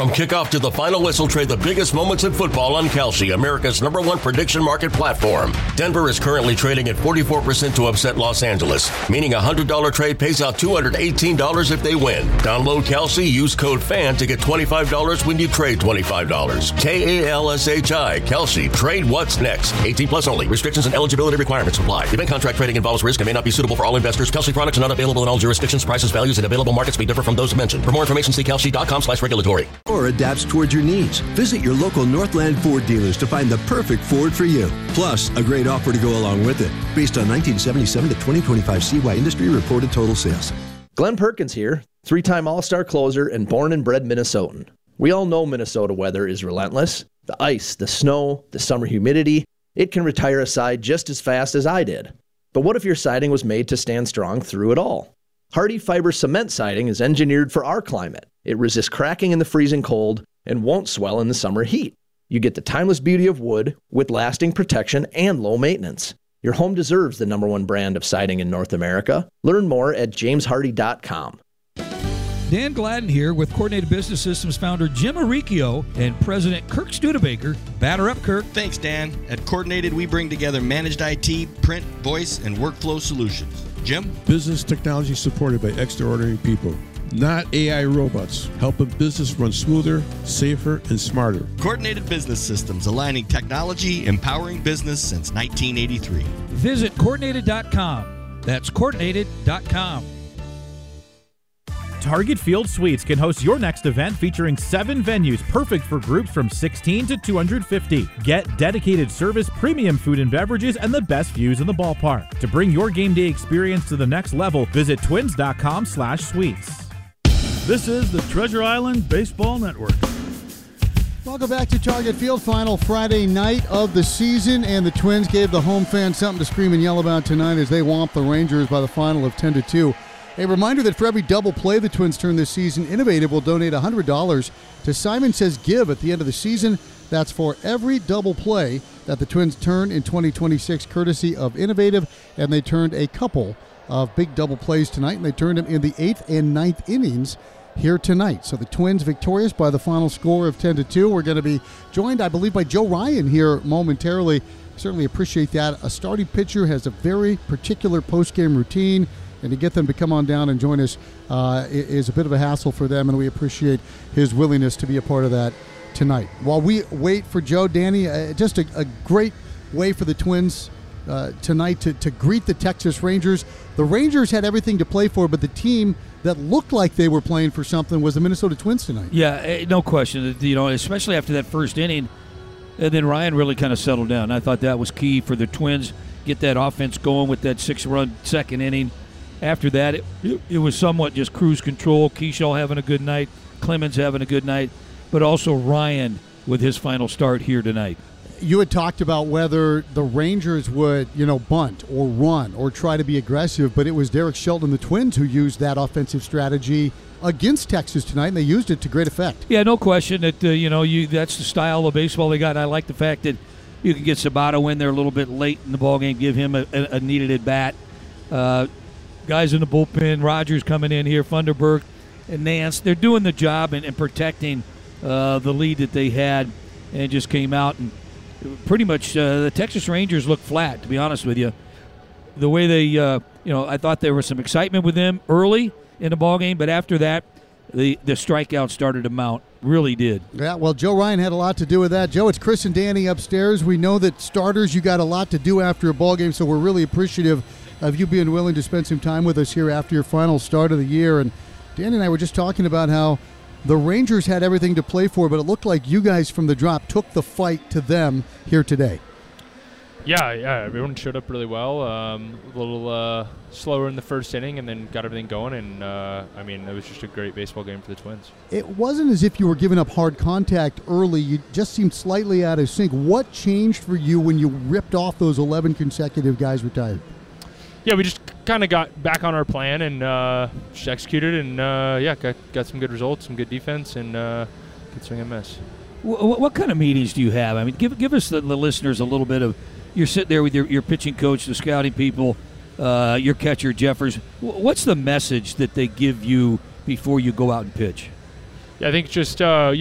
From kickoff to the final whistle, trade the biggest moments in football on Kalshi, America's #1 prediction market platform. Denver is currently trading at 44% to upset Los Angeles, meaning a $100 trade pays out $218 if they win. Download Kalshi, use code FAN to get $25 when you trade $25. KALSHI, Kalshi, trade what's next. 18 plus only. Restrictions and eligibility requirements apply. Event contract trading involves risk and may not be suitable for all investors. Kalshi products are not available in all jurisdictions. Prices, values, and available markets may differ from those mentioned. For more information, see kalshi.com/regulatory. Or adapts towards your needs. Visit your local Northland Ford dealers to find the perfect Ford for you. Plus, a great offer to go along with it, based on 1977 to 2025 CY industry reported total sales. Glenn Perkins here, 3-time All-Star closer and born and bred Minnesotan. We all know Minnesota weather is relentless. The ice, the snow, the summer humidity, it can retire a side just as fast as I did. But what if your siding was made to stand strong through it all? Hardy Fiber Cement Siding is engineered for our climate. It resists cracking in the freezing cold and won't swell in the summer heat. You get the timeless beauty of wood with lasting protection and low maintenance. Your home deserves the #1 brand of siding in North America. Learn more at jameshardy.com. Dan Gladden here with Coordinated Business Systems founder Jim Arricchio and President Kirk Studebaker. Batter up, Kirk. Thanks, Dan. At Coordinated, we bring together managed IT, print, voice, and workflow solutions. Jim? Business technology supported by extraordinary people, not AI robots, helping business run smoother, safer, and smarter. Coordinated Business Systems, aligning technology, empowering business since 1983. Visit Coordinated.com. That's Coordinated.com. Target Field Suites can host your next event featuring 7 venues perfect for groups from 16 to 250. Get dedicated service, premium food and beverages, and the best views in the ballpark. To bring your game day experience to the next level, visit twins.com/suites. This is the Treasure Island Baseball Network. Welcome back to Target Field, final Friday night of the season, and the Twins gave the home fans something to scream and yell about tonight as they whomped the Rangers by the final of 10-2. A reminder that for every double play the Twins turn this season, Innovative will donate $100 to Simon Says Give at the end of the season. That's for every double play that the Twins turn in 2026, courtesy of Innovative, and they turned a couple of big double plays tonight, and they turned them in the 8th and 9th innings here tonight. So the Twins victorious by the final score of 10-2. We're going to be joined, I believe, by Joe Ryan here momentarily. Certainly appreciate that. A starting pitcher has a very particular post-game routine, and to get them to come on down and join us is a bit of a hassle for them, and we appreciate his willingness to be a part of that tonight. While we wait for Joe, Danny, just a great way for the Twins tonight to greet the Texas Rangers. The Rangers had everything to play for, but the team that looked like they were playing for something was the Minnesota Twins tonight. Yeah, no question. You know, especially after that first inning, and then Ryan really kind of settled down. I thought that was key for the Twins, get that offense going with that 6-run second inning. After that, it was somewhat just cruise control. Keyshaw having a good night, Clemens having a good night, but also Ryan with his final start here tonight. You had talked about whether the Rangers would, bunt or run or try to be aggressive, but it was Derek Shelton and the Twins who used that offensive strategy against Texas tonight, and they used it to great effect. Yeah, no question that that's the style of baseball they got. I like the fact that you can get Sabato in there a little bit late in the ballgame, give him a needed at bat. Guys in the bullpen, Rogers coming in here, Funderburg and Nance, they're doing the job and protecting the lead that they had, and just came out and pretty much the Texas Rangers looked flat, to be honest with you. The way they, I thought there was some excitement with them early in the ballgame, but after that, the strikeout started to mount. Really did. Yeah, well, Joe Ryan had a lot to do with that. Joe, it's Chris and Danny upstairs. We know that starters, you got a lot to do after a ballgame, so we're really appreciative of you being willing to spend some time with us here after your final start of the year. And Danny and I were just talking about how the Rangers had everything to play for, but it looked like you guys from the drop took the fight to them here today. Yeah, everyone showed up really well. A little slower in the first inning, and then got everything going. And it was just a great baseball game for the Twins. It wasn't as if you were giving up hard contact early. You just seemed slightly out of sync. What changed for you when you ripped off those 11 consecutive guys retired? Yeah, we just kind of got back on our plan and just executed, and got some good results, some good defense, and good swing and miss. What kind of meetings do you have? I mean, give us the listeners a little bit of. You're sitting there with your pitching coach, the scouting people, your catcher Jeffers. What's the message that they give you before you go out and pitch? Yeah, I think just